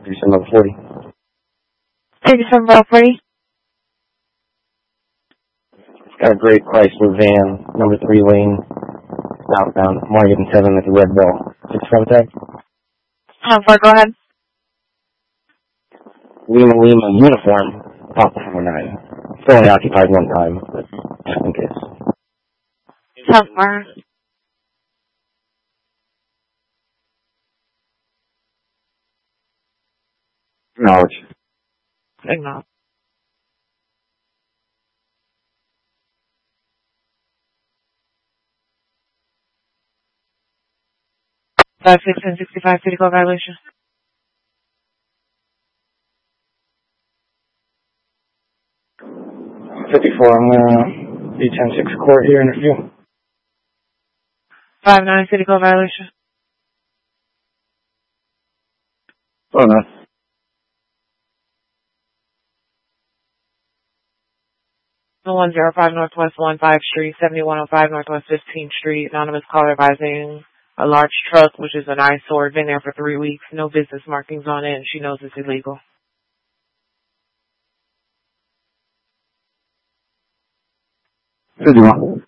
Number 40. 37 Bell 40. Got a great Chrysler van, number 3 lane, southbound, Market 7 at the Red Bell. 6 tag. 4, go ahead. Lima uniform, Papa 49. It's only occupied one time, but just in case. 10 4. Acknowledge. Acknowledge. Five, 6, and 65 city code violation. 54, I'm gonna be 10-6 court here interview. 5, 9 city code violation. Oh, no. The 105 Northwest 15 Street, 7105 Northwest 15th Street. Anonymous caller advising a large truck, which is an eyesore, been there for 3 weeks. No business markings on it, and she knows it's illegal. 51.